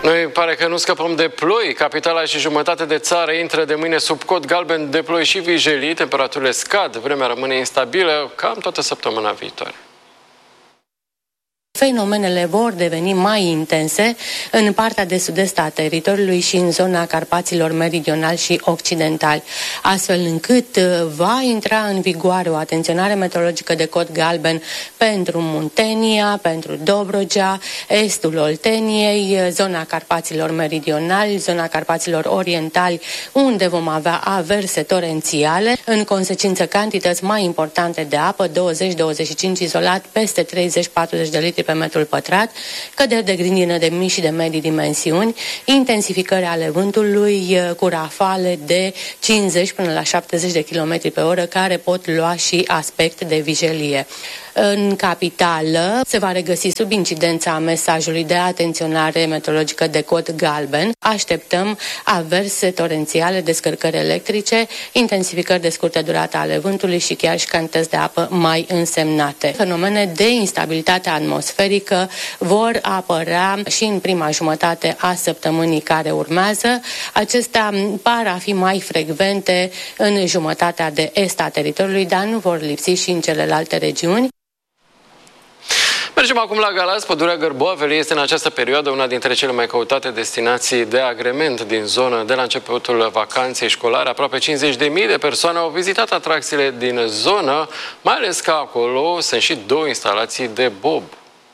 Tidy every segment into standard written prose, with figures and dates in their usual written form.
Noi pare că nu scăpăm de ploi. Capitala și jumătate de țară intră de mâine sub cod galben de ploi și vijelii. Temperaturile scad, vremea rămâne instabilă cam toată săptămâna viitoare. Fenomenele vor deveni mai intense în partea de sud-est a teritoriului și în zona Carpaților meridionali și occidentali, astfel încât va intra în vigoare o atenționare meteorologică de cod galben pentru Muntenia, pentru Dobrogea, estul Olteniei, zona Carpaților meridionali, zona Carpaților orientali, unde vom avea averse torențiale, în consecință cantități mai importante de apă, 20-25 izolat, peste 30-40 de litri pe metrul pătrat, căderi de grindină de mici și de medii dimensiuni, intensificări ale vântului cu rafale de 50 până la 70 de km pe oră, care pot lua și aspect de vijelie. În capitală se va regăsi sub incidența mesajului de atenționare meteorologică de cod galben. Așteptăm averse torențiale, descărcări electrice, intensificări de scurtă durată ale vântului și chiar și cantități de apă mai însemnate. Fenomene de instabilitate atmosferică vor apărea și în prima jumătate a săptămânii care urmează. Acestea par a fi mai frecvente în jumătatea de est a teritoriului, dar nu vor lipsi și în celelalte regiuni. Mergem acum la Galați. Pădurea Gărboavele este în această perioadă una dintre cele mai căutate destinații de agrement din zonă. De la începutul vacanței școlare, aproape 50.000 de persoane au vizitat atracțiile din zonă, mai ales că acolo sunt și 2 instalații de bob.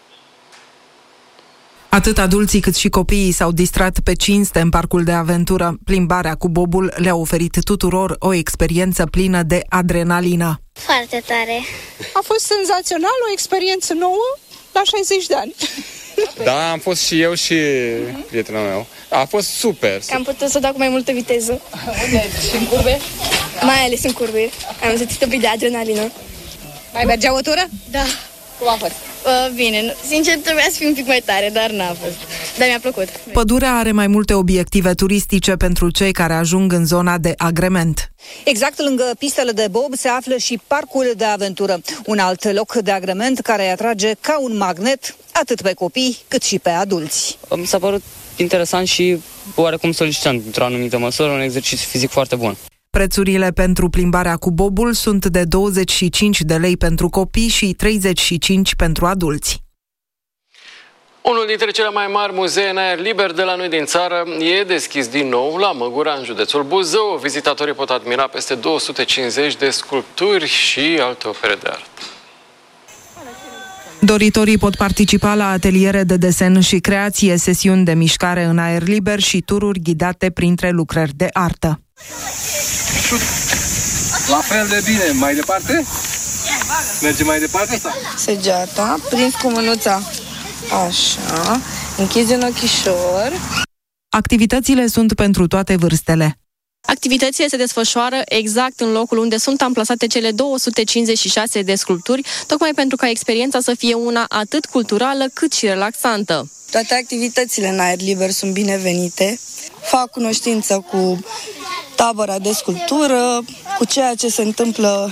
Atât adulții cât și copiii s-au distrat pe cinste în parcul de aventură. Plimbarea cu bobul le-a oferit tuturor o experiență plină de adrenalină. Foarte tare! A fost senzațional, o experiență nouă la 60 de ani. Da, am fost și eu și prietenul meu. A fost super! Am putut să dau cu mai multă viteză. Unde? Și în curbe? Mai ales în curbe. Am simțit un pic de adrenalină. Mai mergea o tură? Da. Cum a fost? Bine, sincer trebuia să fiu un pic mai tare, dar n-a fost. Dar mi-a plăcut. Pădurea are mai multe obiective turistice pentru cei care ajung în zona de agrement. Exact lângă pistele de bob se află și parcul de aventură, un alt loc de agrement care îi atrage ca un magnet atât pe copii cât și pe adulți. Mi s-a părut interesant și oarecum solicitant într-o anumită măsură, un exercițiu fizic foarte bun. Prețurile pentru plimbarea cu bobul sunt de 25 de lei pentru copii și 35 pentru adulți. Unul dintre cele mai mari muzee în aer liber de la noi din țară e deschis din nou la Măgura, în județul Buzău. Vizitatorii pot admira peste 250 de sculpturi și alte opere de artă. Doritorii pot participa la ateliere de desen și creație, sesiuni de mișcare în aer liber și tururi ghidate printre lucrări de artă. La fel de bine. Mai departe? Mergem mai departe? Săgeata, prins cu mânuța. Așa, închizi un ochișor. Activitățile sunt pentru toate vârstele. Activitățile se desfășoară exact în locul unde sunt amplasate cele 256 de sculpturi, tocmai pentru ca experiența să fie una atât culturală cât și relaxantă. Toate activitățile în aer liber sunt binevenite. Fac cunoștință cu tabăra de sculptură, cu ceea ce se întâmplă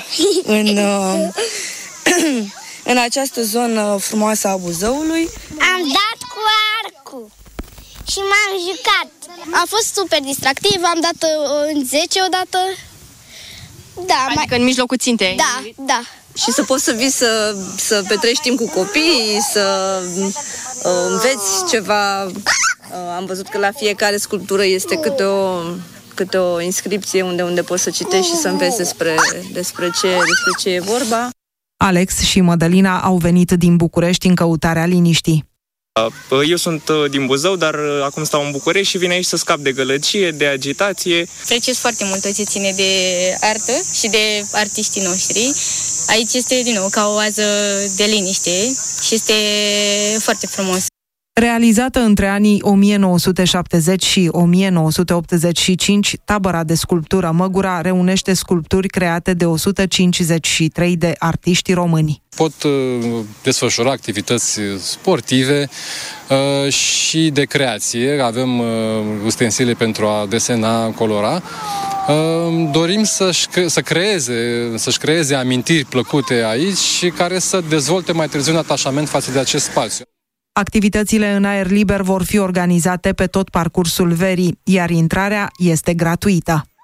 în această zonă frumoasă a Buzăului. Am dat cu arcul și m-am jucat. A fost super distractiv, am dat în 10 odată. Da, adică în mijlocul țintei. Da, da. Și să poți să vii să petrești timp cu copiii, să înveți ceva. Am văzut că la fiecare sculptură este câte o inscripție unde poți să citești și să înveți despre ce e vorba. Alex și Mădălina au venit din București în căutarea liniștii. Eu sunt din Buzău, dar acum stau în București și vin aici să scap de gălăgie, de agitație. Apreciez foarte mult tot ce ține de artă și de artiștii noștri. Aici este, din nou, ca o oază de liniște și este foarte frumos. Realizată între anii 1970 și 1985, tabăra de sculptură Măgura reunește sculpturi create de 153 de artiști români. Pot desfășura activități sportive și de creație. Avem ustensile pentru a desena, colora. Dorim să-și creeze amintiri plăcute aici și care să dezvolte mai târziu un atașament față de acest spațiu. Activitățile în aer liber vor fi organizate pe tot parcursul verii, iar intrarea este gratuită.